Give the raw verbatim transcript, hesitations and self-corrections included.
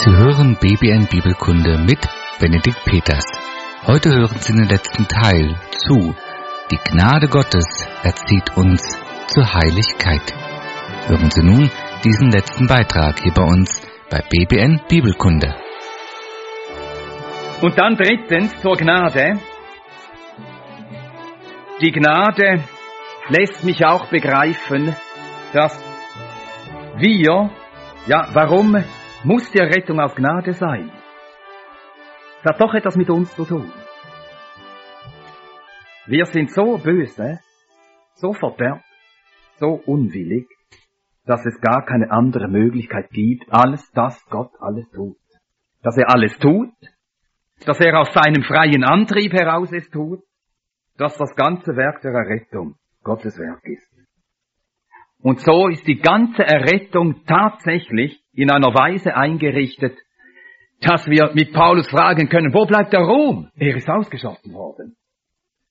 Sie hören B B N Bibelkunde mit Benedikt Peters. Heute hören Sie den letzten Teil zu Die Gnade Gottes erzieht uns zur Heiligkeit. Hören Sie nun diesen letzten Beitrag hier bei uns bei B B N Bibelkunde. Und dann drittens zur Gnade. Die Gnade lässt mich auch begreifen, dass wir, ja, warum muss die Errettung auf Gnade sein? Das hat doch etwas mit uns zu tun. Wir sind so böse, so verderbt, so unwillig, dass es gar keine andere Möglichkeit gibt, als dass Gott alles tut. Dass er alles tut, dass er aus seinem freien Antrieb heraus es tut, dass das ganze Werk der Errettung Gottes Werk ist. Und so ist die ganze Errettung tatsächlich in einer Weise eingerichtet, dass wir mit Paulus fragen können, wo bleibt der Ruhm? Er ist ausgeschossen worden.